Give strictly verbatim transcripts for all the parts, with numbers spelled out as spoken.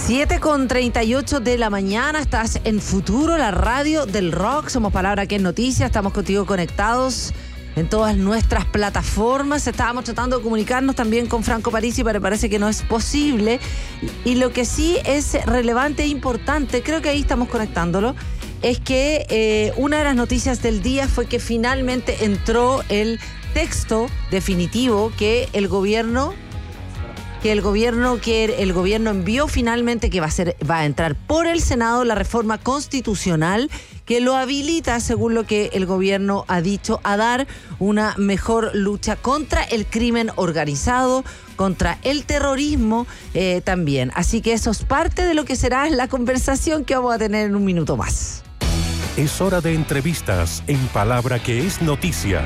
siete con treinta y ocho de la mañana, estás en Futuro, la radio del rock. Somos Palabra que es Noticia, estamos contigo conectados en todas nuestras plataformas. Estábamos tratando de comunicarnos también con Franco Parisi, pero parece que no es posible. Y lo que sí es relevante e importante, creo que ahí estamos conectándolo, es que eh, una de las noticias del día fue que finalmente entró el texto definitivo que el gobierno... que el gobierno que el gobierno envió finalmente, que va a ser va a entrar por el Senado la reforma constitucional que lo habilita, según lo que el gobierno ha dicho, a dar una mejor lucha contra el crimen organizado, contra el terrorismo eh, también. Así que eso es parte de lo que será la conversación que vamos a tener en un minuto más. Es hora de entrevistas en Palabra que es Noticia.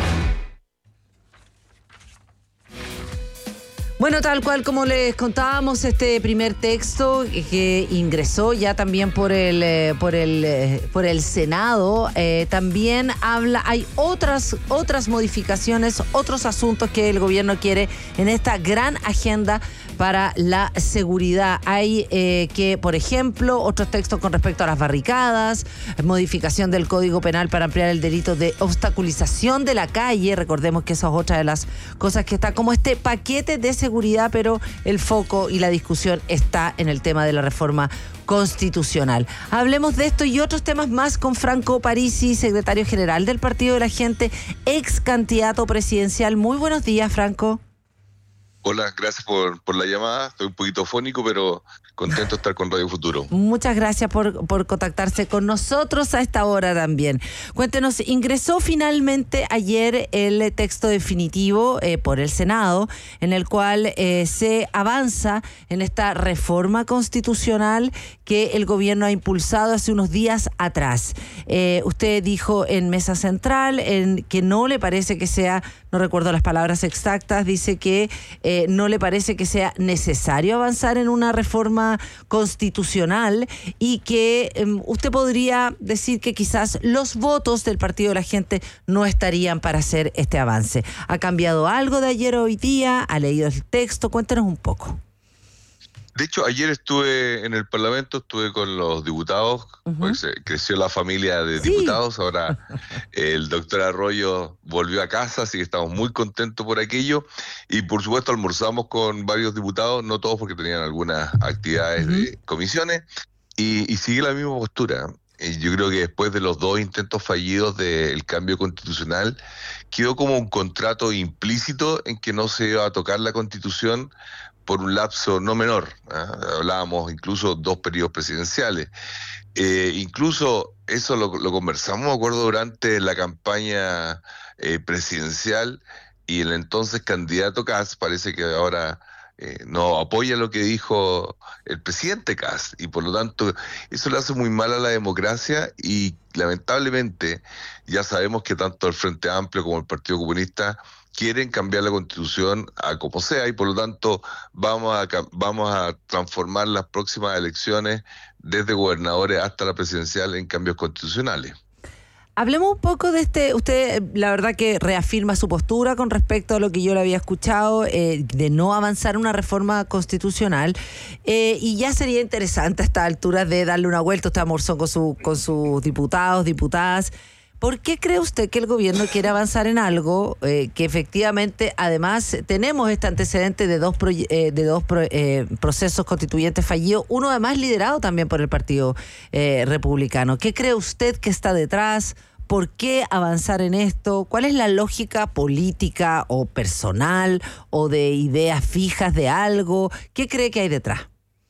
Bueno, tal cual como les contábamos, este primer texto que ingresó ya también por el eh, por el eh, por el Senado eh, también habla, hay otras otras modificaciones, otros asuntos que el gobierno quiere en esta gran agenda para la seguridad. Hay eh, que, por ejemplo, otros textos con respecto a las barricadas, modificación del Código Penal para ampliar el delito de obstaculización de la calle. Recordemos que esa es otra de las cosas que está como este paquete de seguridad, pero el foco y la discusión está en el tema de la reforma constitucional. Hablemos de esto y otros temas más con Franco Parisi, secretario general del Partido de la Gente, ex candidato presidencial. Muy buenos días, Franco. Hola, gracias por, por la llamada. Estoy un poquito fónico, pero contento de estar con Radio Futuro. Muchas gracias por, por contactarse con nosotros a esta hora también. Cuéntenos, ingresó finalmente ayer el texto definitivo eh, por el Senado, en el cual eh, se avanza en esta reforma constitucional que el gobierno ha impulsado hace unos días atrás. Eh, usted dijo en Mesa Central en que no le parece que sea, no recuerdo las palabras exactas, dice que eh, no le parece que sea necesario avanzar en una reforma constitucional y que eh, usted podría decir que quizás los votos del Partido de la Gente no estarían para hacer este avance. ¿Ha cambiado algo de ayer a hoy día? ¿Ha leído el texto? Cuéntenos un poco. De hecho, ayer estuve en el Parlamento, estuve con los diputados, uh-huh. Pues eh, creció la familia de sí. diputados, ahora el doctor Arroyo volvió a casa, así que estamos muy contentos por aquello, y por supuesto almorzamos con varios diputados, no todos porque tenían algunas actividades uh-huh. de comisiones, y, y sigue la misma postura. Y yo creo que después de los dos intentos fallidos del cambio constitucional, quedó como un contrato implícito en que no se iba a tocar la Constitución por un lapso no menor, ¿eh? Hablábamos incluso dos periodos presidenciales. Eh, incluso eso lo, lo conversamos, me acuerdo, durante la campaña eh, presidencial, y el entonces candidato Kast parece que ahora eh, no apoya lo que dijo el presidente Kast, y por lo tanto eso le hace muy mal a la democracia, y lamentablemente ya sabemos que tanto el Frente Amplio como el Partido Comunista quieren cambiar la Constitución a como sea, y por lo tanto vamos a vamos a transformar las próximas elecciones desde gobernadores hasta la presidencial en cambios constitucionales. Hablemos un poco de este, usted la verdad que reafirma su postura con respecto a lo que yo le había escuchado, eh, de no avanzar una reforma constitucional, eh, y ya sería interesante a esta altura de darle una vuelta. Usted almorzó con, su, con sus diputados, diputadas. ¿Por qué cree usted que el gobierno quiere avanzar en algo eh, que efectivamente, además, tenemos este antecedente de dos, proye- eh, de dos pro- eh, procesos constituyentes fallidos, uno además liderado también por el Partido eh, Republicano? ¿Qué cree usted que está detrás? ¿Por qué avanzar en esto? ¿Cuál es la lógica política o personal o de ideas fijas de algo? ¿Qué cree que hay detrás?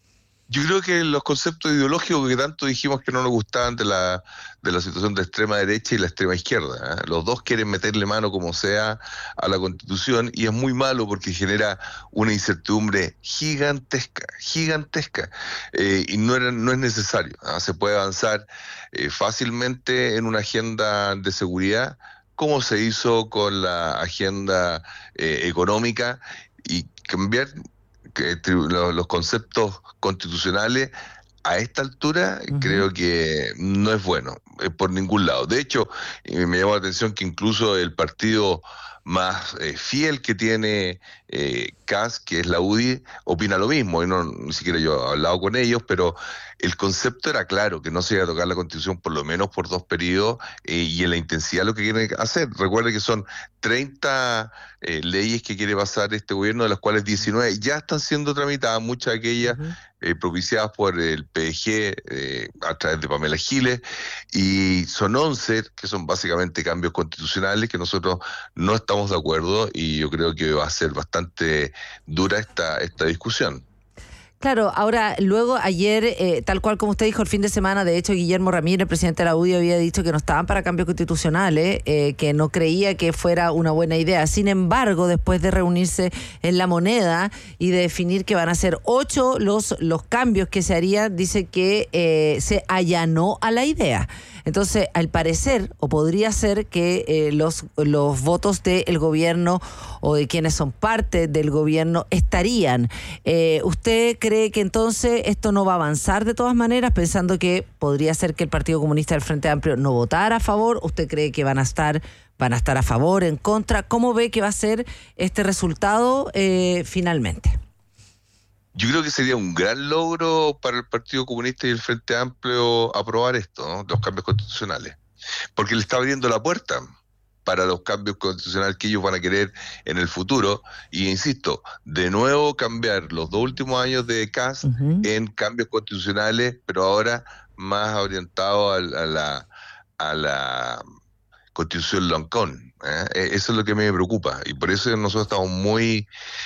Yo creo que los conceptos ideológicos que tanto dijimos que no nos gustaban de la de la situación de extrema derecha y la extrema izquierda, ¿eh? Los dos quieren meterle mano como sea a la Constitución, y es muy malo porque genera una incertidumbre gigantesca, gigantesca, eh, y no, era, no es necesario, ¿eh? Se puede avanzar eh, fácilmente en una agenda de seguridad, como se hizo con la agenda eh, económica, y cambiar que los conceptos constitucionales a esta altura uh-huh. creo que no es bueno eh, por ningún lado. De hecho, eh, me llamó la atención que incluso el partido más eh, fiel que tiene eh, C A S, que es la U D I, opina lo mismo, y no ni siquiera yo he hablado con ellos, pero el concepto era claro, que no se iba a tocar la Constitución por lo menos por dos periodos, eh, y en la intensidad lo que quieren hacer. Recuerde que son treinta eh, leyes que quiere pasar este gobierno, de las cuales diecinueve ya están siendo tramitadas, muchas de aquellas uh-huh. eh, propiciadas por el P D G eh, a través de Pamela Giles, y son once que son básicamente cambios constitucionales que nosotros no estamos de acuerdo, y yo creo que va a ser bastante dura esta, esta discusión. Claro, ahora, luego ayer, eh, tal cual como usted dijo, el fin de semana, de hecho, Guillermo Ramírez, presidente de la U D I, había dicho que no estaban para cambios constitucionales, eh, que no creía que fuera una buena idea. Sin embargo, después de reunirse en La Moneda y de definir que van a ser ocho los, los cambios que se harían, dice que eh, se allanó a la idea. Entonces, al parecer, o podría ser que eh, los, los votos del gobierno o de quienes son parte del gobierno estarían. Eh, ¿Usted cree que entonces esto no va a avanzar de todas maneras, pensando que podría ser que el Partido Comunista del Frente Amplio no votara a favor? ¿Usted cree que van a estar, van a estar a favor, en contra? ¿Cómo ve que va a ser este resultado eh, finalmente? Yo creo que sería un gran logro para el Partido Comunista y el Frente Amplio aprobar esto, ¿no? Los cambios constitucionales, porque le está abriendo la puerta para los cambios constitucionales que ellos van a querer en el futuro, y insisto, de nuevo cambiar los dos últimos años de C A S uh-huh. en cambios constitucionales, pero ahora más orientado a, a la a la Constitución Loncón, ¿eh? Eso es lo que me preocupa, y por eso nosotros estamos muy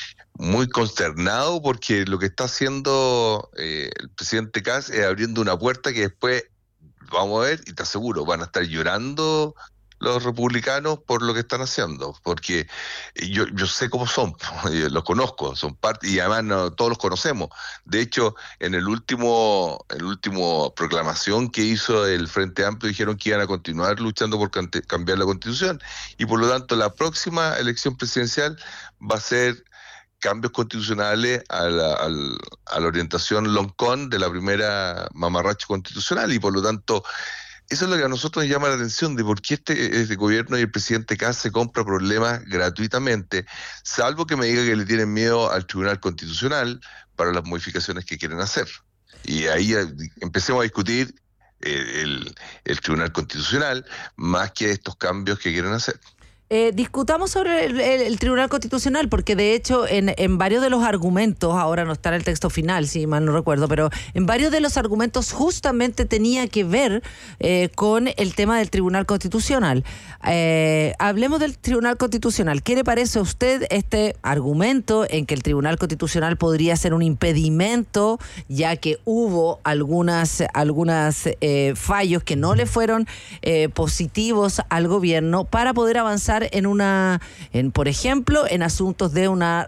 muy consternado, porque lo que está haciendo eh, el presidente C A S es abriendo una puerta que después, vamos a ver, y te aseguro, van a estar llorando los republicanos por lo que están haciendo, porque yo yo sé cómo son, los conozco, son parte, y además no, todos los conocemos. De hecho, en el último el último proclamación que hizo el Frente Amplio, dijeron que iban a continuar luchando por cambiar la Constitución, y por lo tanto la próxima elección presidencial va a ser cambios constitucionales a la, a la, a la orientación Loncón de la primera mamarracho constitucional, y por lo tanto eso es lo que a nosotros nos llama la atención, de por qué este, este gobierno y el presidente C A S se compra problemas gratuitamente, salvo que me diga que le tienen miedo al Tribunal Constitucional para las modificaciones que quieren hacer. Y ahí empecemos a discutir eh, el, el Tribunal Constitucional más que estos cambios que quieren hacer. Eh, discutamos sobre el, el, el Tribunal Constitucional, porque de hecho en, en varios de los argumentos, ahora no está en el texto final, si mal no recuerdo, pero en varios de los argumentos justamente tenía que ver eh, con el tema del Tribunal Constitucional. Eh, hablemos del Tribunal Constitucional. ¿Qué le parece a usted este argumento en que el Tribunal Constitucional podría ser un impedimento, ya que hubo algunas, algunas eh, fallos que no le fueron eh, positivos al gobierno para poder avanzar en una, en por ejemplo, en asuntos de una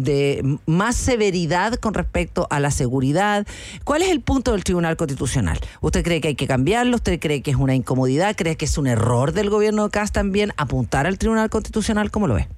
de más severidad con respecto a la seguridad? ¿Cuál es el punto del Tribunal Constitucional? ¿Usted cree que hay que cambiarlo? ¿Usted cree que es una incomodidad? ¿Cree que es un error del gobierno de C A S también apuntar al Tribunal Constitucional? ¿Cómo lo ve?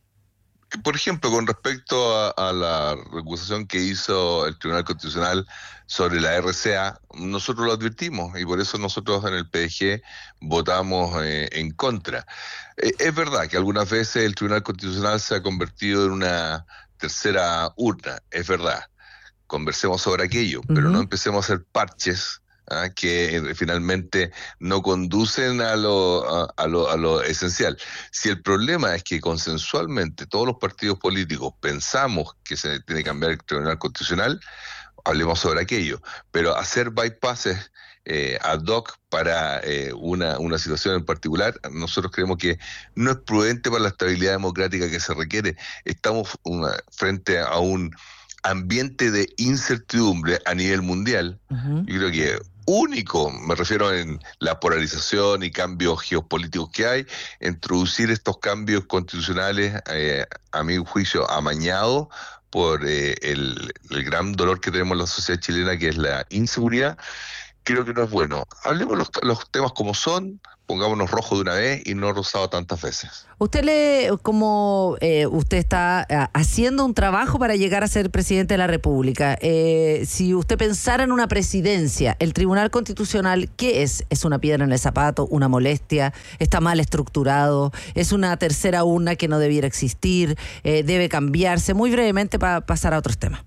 Por ejemplo, con respecto a, a la recusación que hizo el Tribunal Constitucional sobre la R C A, nosotros lo advertimos, y por eso nosotros en el P D G votamos eh, en contra. Eh, es verdad que algunas veces el Tribunal Constitucional se ha convertido en una tercera urna, es verdad. Conversemos sobre aquello, uh-huh. pero no empecemos a hacer parches ¿ah? que eh, finalmente no conducen a lo, a, a, lo, a lo esencial. Si el problema es que consensualmente todos los partidos políticos pensamos que se tiene que cambiar el Tribunal Constitucional, hablemos sobre aquello, pero hacer bypasses eh, ad hoc para eh, una, una situación en particular, nosotros creemos que no es prudente para la estabilidad democrática que se requiere. Estamos una, frente a un ambiente de incertidumbre a nivel mundial. Uh-huh. Yo creo que único, me refiero en la polarización y cambios geopolíticos que hay, introducir estos cambios constitucionales, eh, a mi juicio, amañados por eh, el, el gran dolor que tenemos en la sociedad chilena, que es la inseguridad. creo que no es bueno. Hablemos los, los temas como son, pongámonos rojo de una vez y no rosado tantas veces. Usted le, como eh, usted está haciendo un trabajo para llegar a ser presidente de la República, eh, si usted pensara en una presidencia, el Tribunal Constitucional, ¿qué es? ¿Es una piedra en el zapato, una molestia? ¿Está mal estructurado? ¿Es una tercera urna que no debiera existir? Eh, ¿Debe cambiarse? Muy brevemente para pasar a otros temas.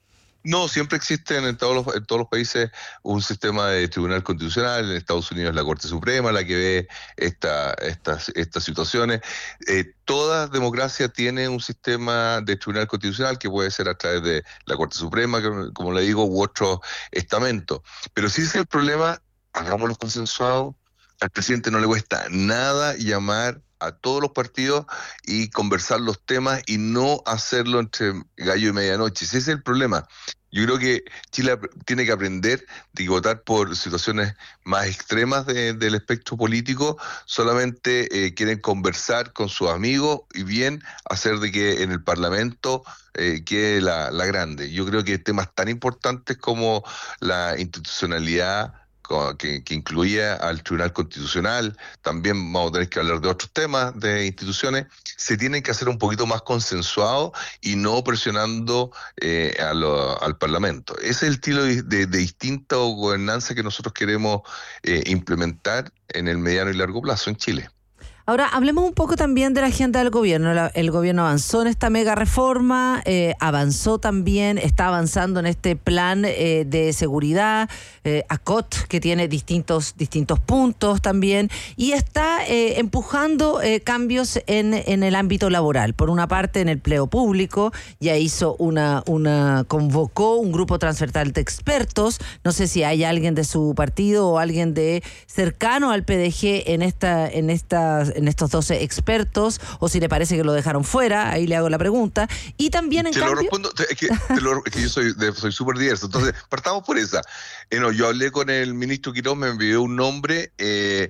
No, siempre existe en todos los, en todos los países un sistema de tribunal constitucional. En Estados Unidos la Corte Suprema, la que ve esta, estas, estas situaciones. Eh, toda democracia tiene un sistema de tribunal constitucional que puede ser a través de la Corte Suprema, que, como le digo, u otro estamento. Pero si ese es el problema, hagámoslo consensuado. Al presidente no le cuesta nada llamar a todos los partidos y conversar los temas y no hacerlo entre gallo y medianoche. Ese es el problema. Yo creo que Chile tiene que aprender de que votar por situaciones más extremas de, del espectro político solamente eh, quieren conversar con sus amigos y bien hacer de que en el Parlamento eh, quede la, la grande. Yo creo que temas tan importantes como la institucionalidad, Que, que incluía al Tribunal Constitucional, también vamos a tener que hablar de otros temas de instituciones, se tienen que hacer un poquito más consensuados y no presionando eh, a lo, al Parlamento. Ese es el estilo de, de, de distinta gobernanza que nosotros queremos eh, implementar en el mediano y largo plazo en Chile. Ahora, hablemos un poco también de la agenda del gobierno. La, el gobierno avanzó en esta mega reforma, eh, avanzó también, está avanzando en este plan eh, de seguridad, eh, A C O T, que tiene distintos, distintos puntos también, y está eh, empujando eh, cambios en, en el ámbito laboral. Por una parte, en el empleo público, ya hizo una, una, convocó un grupo transversal de expertos. No sé si hay alguien de su partido o alguien de cercano al P D G en esta, en esta en estos doce expertos, o si le parece que lo dejaron fuera, ahí le hago la pregunta. Y también en te cambio... Lo respondo, es que, te lo, es que yo soy de, soy súper diverso, entonces partamos por esa. Eh, no, yo hablé con el ministro Quirós, me envió un nombre eh,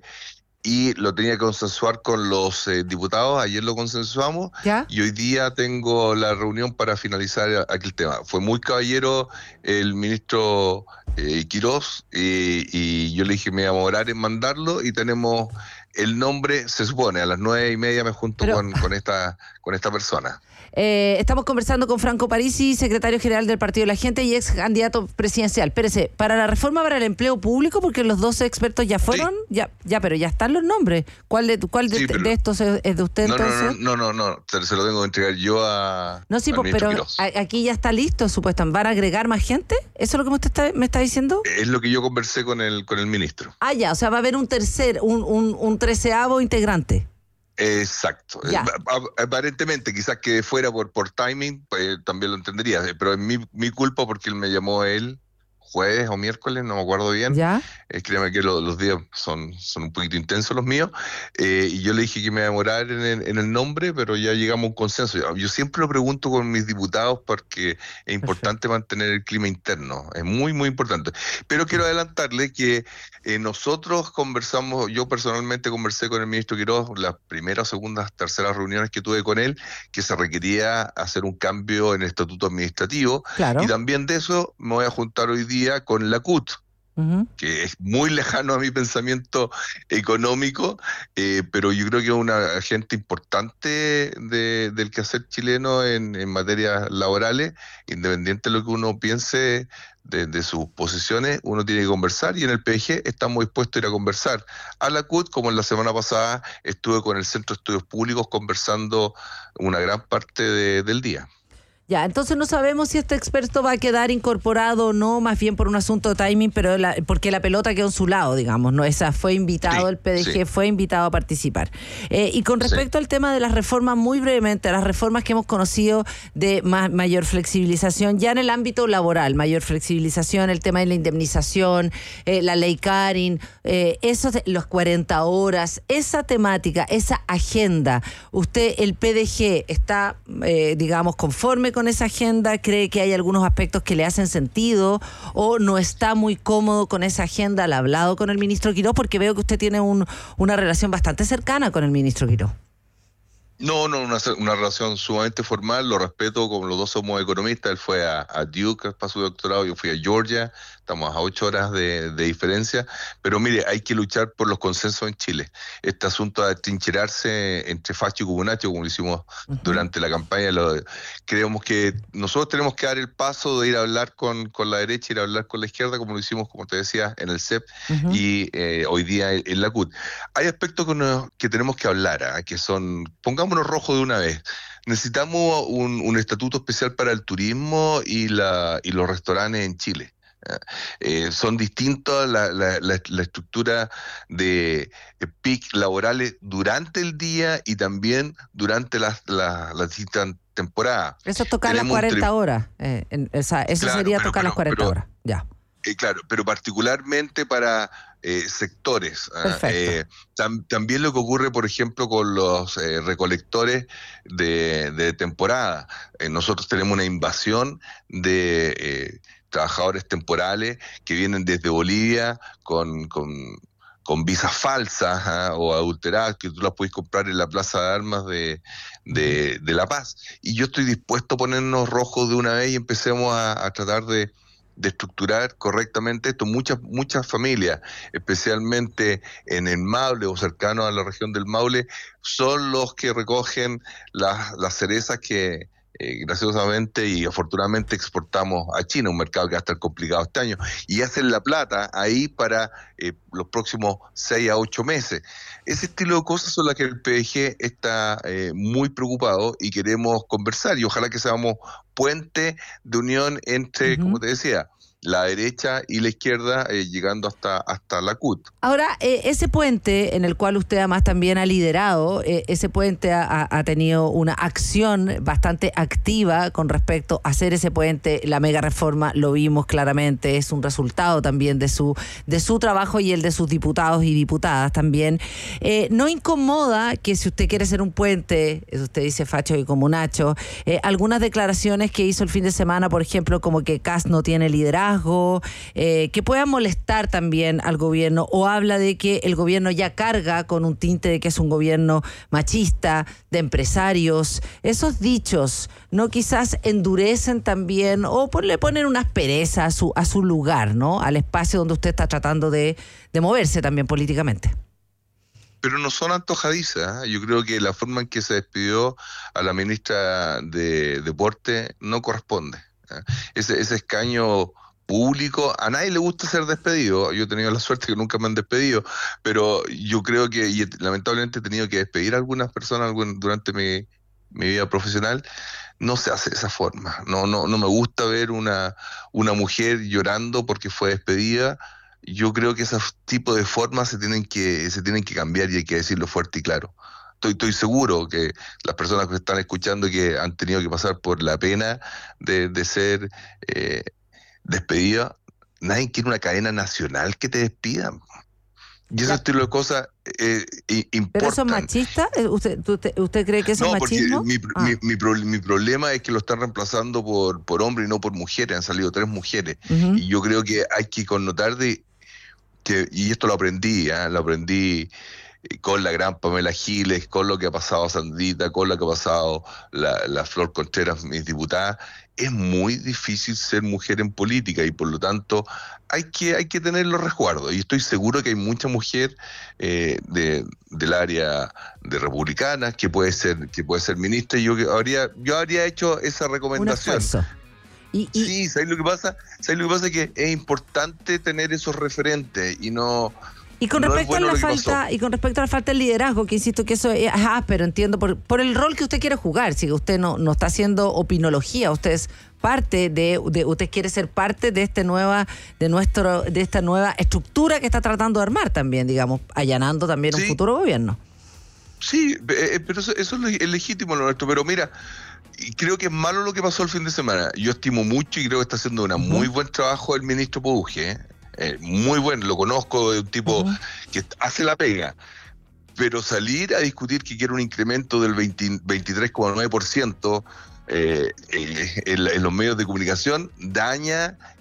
y lo tenía que consensuar con los eh, diputados, ayer lo consensuamos, ¿ya? Y hoy día tengo la reunión para finalizar aquel tema. Fue muy caballero el ministro eh, Quirós eh, y yo le dije me iba a demorar en mandarlo y tenemos... El nombre, se supone, a las nueve y media me junto Pero, con, con, esta, con esta persona. Eh, estamos conversando con Franco Parisi, secretario general del Partido de la Gente y ex candidato presidencial. Espérese, para la reforma para el empleo público, porque los doce expertos ya fueron, sí. ya, ya, pero ya están los nombres. ¿Cuál de, cuál de, sí, pero, de estos es de usted no, entonces? No, no, no, no, no, se lo tengo que entregar yo a. No, sí, pues, pero Quirós. Aquí ya está listo, supuestamente. ¿Van a agregar más gente? ¿Eso es lo que usted está, me está diciendo? Es lo que yo conversé con el, con el ministro. Ah, ya, o sea, va a haber un tercer, un, un, un treceavo integrante. Exacto. Ya. Aparentemente, quizás que fuera por, por timing, pues, también lo entendería, pero es mi, mi culpa porque él me llamó él jueves o miércoles, no me acuerdo bien. ¿Ya? Eh, créeme que lo, los días son, son un poquito intensos los míos. Eh, y yo le dije que me iba a demorar en el, en el nombre, pero ya llegamos a un consenso. Yo, yo siempre lo pregunto con mis diputados porque es importante Perfecto. mantener el clima interno. Es muy, muy importante. Pero quiero adelantarle que eh, nosotros conversamos, yo personalmente conversé con el ministro Quirós las primeras, segundas, terceras reuniones que tuve con él, que se requería hacer un cambio en el estatuto administrativo. Claro. Y también de eso me voy a juntar hoy día con la C U T, uh-huh. que es muy lejano a mi pensamiento económico, eh, pero yo creo que es una agente importante de, del quehacer chileno en, en materias laborales, independiente de lo que uno piense de, de sus posiciones, uno tiene que conversar y en el P D G estamos dispuestos a ir a conversar a la C U T, como en la semana pasada estuve con el Centro de Estudios Públicos conversando una gran parte de, del día. Ya, entonces no sabemos si este experto va a quedar incorporado o no, más bien por un asunto de timing, pero la, porque la pelota quedó en su lado, digamos, ¿no? Esa fue invitado, sí, el P D G sí. fue invitado a participar. Eh, y con respecto sí. al tema de las reformas, muy brevemente, las reformas que hemos conocido de más, mayor flexibilización, ya en el ámbito laboral, mayor flexibilización, el tema de la indemnización, eh, la ley Karin, eh, esos, los cuarenta horas, esa temática, esa agenda, usted, el P D G, está, eh, digamos, conforme con esa agenda, cree que hay algunos aspectos que le hacen sentido o no está muy cómodo con esa agenda. ¿Le ha hablado con el ministro Quirós? Porque veo que usted tiene un, una relación bastante cercana con el ministro Quirós. No, no, una, una relación sumamente formal, lo respeto, como los dos somos economistas, él fue a, a Duke para su doctorado, yo fui a Georgia, estamos a ocho horas de, de diferencia, pero mire, hay que luchar por los consensos en Chile. Este asunto de trincherarse entre facho y comunacho, como lo hicimos uh-huh. durante la campaña, lo, creemos que nosotros tenemos que dar el paso de ir a hablar con, con la derecha, ir a hablar con la izquierda, como lo hicimos, como te decía, en el C E P uh-huh. y eh, hoy día en, en la C U T. Hay aspectos que, nos, que tenemos que hablar, ¿eh? que son, pongamos Pongámonos rojo de una vez. Necesitamos un, un estatuto especial para el turismo y, la, y los restaurantes en Chile. Eh, son distintas la, la, la, la estructura de, de peak laborales durante el día y también durante las la, la distintas temporadas. Eso es tocar Tenemos las cuarenta horas. Eh, en, o sea, eso claro, sería pero, tocar pero, las cuarenta pero, horas. Ya. Eh, claro, pero particularmente para eh, sectores. Eh, tam, también lo que ocurre, por ejemplo, con los eh, recolectores de, de temporada. Eh, nosotros tenemos una invasión de eh, trabajadores temporales que vienen desde Bolivia con... con con visas falsas ¿eh? o adulteradas, que tú las puedes comprar en la Plaza de Armas de, de, de La Paz. Y yo estoy dispuesto a ponernos rojos de una vez y empecemos a, a tratar de, de estructurar correctamente esto. Muchas, muchas familias, especialmente en el Maule o cercano a la región del Maule, son los que recogen las, las cerezas que... Eh, graciosamente y afortunadamente exportamos a China, un mercado que va a estar complicado este año, y hacen la plata ahí para eh, los próximos seis a ocho meses. Ese estilo de cosas son las que el P D G está eh, muy preocupado y queremos conversar, y ojalá que seamos puente de unión entre, uh-huh. como te decía, la derecha y la izquierda, eh, llegando hasta, hasta la C U T. Ahora, eh, ese puente en el cual usted además también ha liderado, eh, ese puente ha, ha tenido una acción bastante activa con respecto a hacer ese puente. La mega reforma, lo vimos claramente, es un resultado también de su, de su trabajo y el de sus diputados y diputadas también. Eh, ¿No incomoda que si usted quiere hacer un puente, usted dice facho y comunacho, eh, algunas declaraciones que hizo el fin de semana, por ejemplo, como que Kast no tiene liderazgo, Eh, que pueda molestar también al gobierno, o habla de que el gobierno ya carga con un tinte de que es un gobierno machista, de empresarios? Esos dichos, ¿no? Quizás endurecen también o le ponen una aspereza a su, a su lugar, ¿no? Al espacio donde usted está tratando de, de moverse también políticamente. Pero no son antojadizas. ¿eh? Yo creo que la forma en que se despidió a la ministra de Deporte no corresponde. ¿eh? Ese, ese escaño público, a nadie le gusta ser despedido. Yo he tenido la suerte que nunca me han despedido, pero yo creo que, y lamentablemente he tenido que despedir a algunas personas durante mi, mi vida profesional. No se hace de esa forma. No, no, no me gusta ver una, una mujer llorando porque fue despedida. Yo creo que ese tipo de formas se tienen que, se tienen que cambiar, y hay que decirlo fuerte y claro. Estoy, estoy seguro que las personas que están escuchando, que han tenido que pasar por la pena de, de ser eh, despedida, nadie quiere una cadena nacional que te despida. Y ese ya. estilo de cosas eh, importan. ¿Pero eso es machista? ¿Usted, usted, usted cree que eso no, es machismo? Mi, ah. mi, mi, pro, mi problema es que lo están reemplazando por, por hombres y no por mujeres. Han salido tres mujeres. Uh-huh. Y yo creo que hay que connotar de que, y esto lo aprendí, ¿eh? lo aprendí con la gran Pamela Giles, con lo que ha pasado Sandrita, con lo que ha pasado la, la Flor Contreras, mis diputadas. Es muy difícil ser mujer en política, y por lo tanto hay que, hay que tener los resguardos. Y estoy seguro que hay mucha mujer eh, de, del área de republicanas que puede ser, que puede ser ministra, y yo habría, yo habría hecho esa recomendación. Y, y... Sí, ¿sabes lo que pasa? ¿Sabes lo que pasa? Que es importante tener esos referentes y no... Y con, no respecto bueno a la falta, y con respecto a la falta de liderazgo, que insisto que eso es áspero, entiendo, por, por el rol que usted quiere jugar. Si usted no, no está haciendo opinología, usted es parte de, de, usted quiere ser parte de este nueva, de nuestro, de esta nueva estructura que está tratando de armar también, digamos, allanando también sí. un futuro gobierno. Sí, pero eso, eso es legítimo lo nuestro, pero mira, creo que es malo lo que pasó el fin de semana. Yo estimo mucho y creo que está haciendo un uh-huh. muy buen trabajo el ministro Pouge, ¿eh? Eh, muy bueno, lo conozco, de un tipo uh-huh. que hace la pega, pero salir a discutir que quiere un incremento del veintitrés coma nueve por ciento eh, eh, en, en los medios de comunicación daña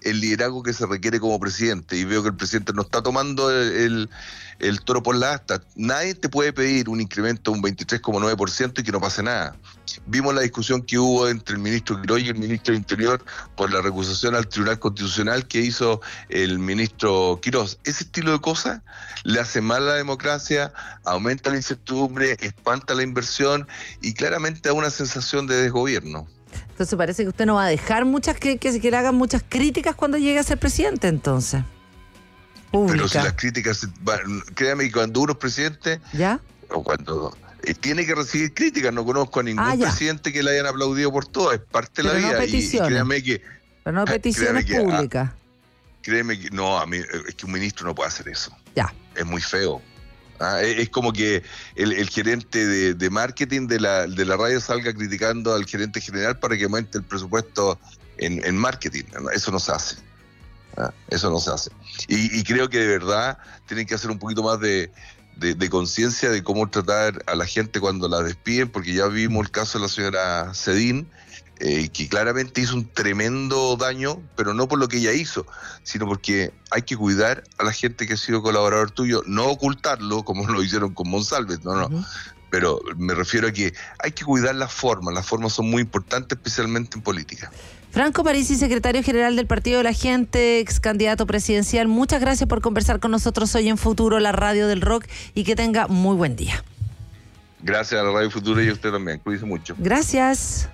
el liderazgo que se requiere como presidente, y veo que el presidente no está tomando el, el, el toro por la asta. Nadie te puede pedir un incremento de un veintitrés coma nueve por ciento y que no pase nada. Vimos la discusión que hubo entre el ministro Quirós y el ministro del Interior por la recusación al Tribunal Constitucional que hizo el ministro Quirós. Ese estilo de cosas le hace mal a la democracia, aumenta la incertidumbre, espanta la inversión y claramente da una sensación de desgobierno. Entonces parece que usted no va a dejar muchas que, que, que le hagan muchas críticas cuando llegue a ser presidente, entonces. Pública. Pero si las críticas, créame que cuando uno es presidente, ¿ya? O cuando eh, tiene que recibir críticas, no conozco a ningún ah, presidente que le hayan aplaudido por todo, es parte Pero de la no vida. Peticiones. Y, y créame que. Pero no peticiones créame que, públicas. Ah, créeme que, no, a mí, es que un ministro no puede hacer eso. Ya. Es muy feo. Ah, es, es como que el, el gerente de, de marketing de la, de la radio salga criticando al gerente general para que aumente el presupuesto en, en marketing. Eso no se hace. Ah, eso no se hace. Y, y creo que de verdad tienen que hacer un poquito más de, de, de conciencia de cómo tratar a la gente cuando la despiden, porque ya vimos el caso de la señora Cedín, eh, que claramente hizo un tremendo daño, pero no por lo que ella hizo, sino porque hay que cuidar a la gente que ha sido colaborador tuyo, no ocultarlo como lo hicieron con Monsalve, no, no. Uh-huh. Pero me refiero a que hay que cuidar las formas, las formas son muy importantes, especialmente en política. Franco Parisi, secretario general del Partido de la Gente, ex candidato presidencial, muchas gracias por conversar con nosotros hoy en Futuro, la radio del rock, y que tenga muy buen día. Gracias a la Radio Futuro y a usted también, cuídese mucho. Gracias.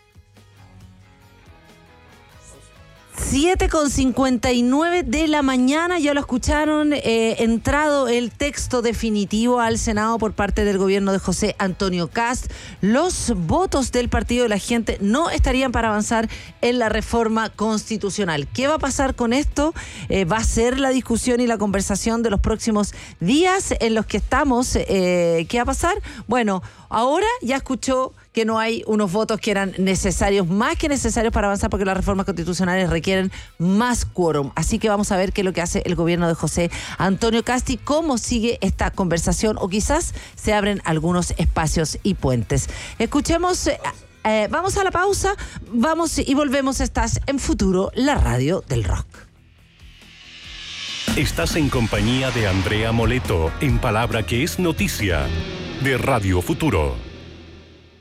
siete con cincuenta y nueve de la mañana, ya lo escucharon, eh, entrado el texto definitivo al Senado por parte del gobierno de José Antonio Kast. Los votos del Partido de la Gente no estarían para avanzar en la reforma constitucional. ¿Qué va a pasar con esto? Eh, va a ser la discusión y la conversación de los próximos días en los que estamos. Eh, ¿Qué va a pasar? Bueno, ahora ya escuchó que no hay unos votos que eran necesarios, más que necesarios para avanzar, porque las reformas constitucionales requieren más quórum. Así que vamos a ver qué es lo que hace el gobierno de José Antonio Kast y cómo sigue esta conversación, o quizás se abren algunos espacios y puentes. Escuchemos, eh, eh, vamos a la pausa, vamos y volvemos. Estás en Futuro, la radio del rock. Estás en compañía de Andrea Moleto, en Palabra que es Noticia, de Radio Futuro.